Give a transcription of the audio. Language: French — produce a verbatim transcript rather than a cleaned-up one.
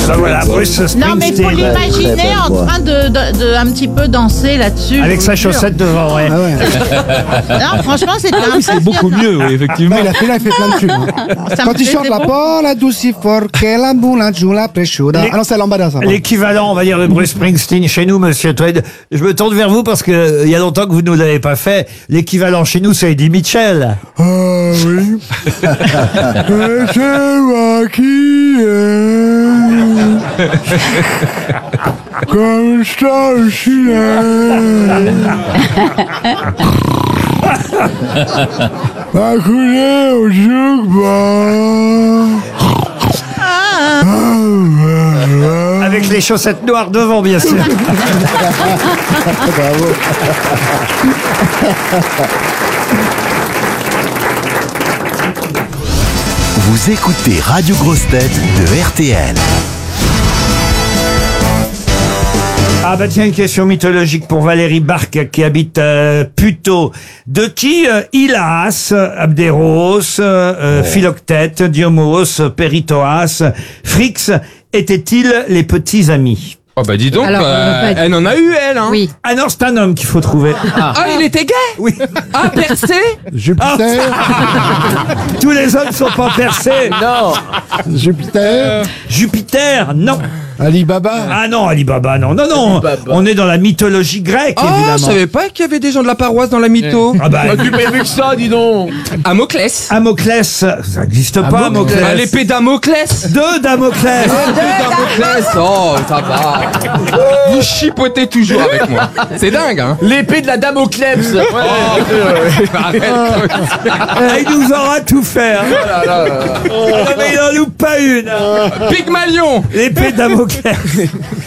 Ben voilà, Bruce Springsteen. Non, mais faut l'imaginer en train de, de, de un petit peu danser là-dessus. Avec sa chaussette devant, ouais. Ah ouais. Non, franchement, c'était Ah oui, c'est beaucoup mieux, oui, effectivement. Non, il a fait, il a fait plein de tubes. Hein. Ça me Quand il chante plaisait la beaucoup. Paula Ducifor, que la boula la presciuda. Les- Ah non, c'est Lambada, ça. L'équivalent, on va dire, de Bruce Springsteen chez nous, monsieur Tweed. Je me tourne vers vous parce que euh, il y a longtemps que vous ne nous l'avez pas fait. L'équivalent chez nous, c'est Eddie Mitchell. Ah oui. Et c'est moi qui aime. Comme ça aussi à couler au jukebox. Avec les chaussettes noires devant, bien sûr. Bravo. Vous écoutez Radio Grosse Tête de R T L. Ah bah tiens, une question mythologique pour Valérie Barque qui habite euh, Puteaux. De qui euh, Hylas, Abderos, euh, Philoctète, Diomos, Péritoas, Phrix étaient-ils les petits amis? Oh bah dis donc, Alors, euh, on va pas- elle en a eu elle, hein. Oui. Ah non, c'est un homme qu'il faut trouver. Ah, il était gay. Oui. Ah, percé. Jupiter. Tous les hommes sont pas percés. Non. Jupiter. Jupiter, non. Alibaba. Ah non, Alibaba, non. Non, non. On est dans la mythologie grecque, Oh, évidemment. je savais pas qu'il y avait des gens de la paroisse dans la mytho. Ah bah, Tu m'as vu que ça, dis donc. Amoclès. Amoclès, ça n'existe pas, Amoclès. Ah, l'épée d'Amoclès. De Damoclès. D'Amoclès. Oh, ça va. Vous chipotez toujours avec moi. C'est dingue, hein. L'épée de la dame au Klebs. Arrête. Ah, il nous aura tout fait. Hein. Ah, mais il en loupe pas une. hein. Pygmalion. L'épée de Damoclès.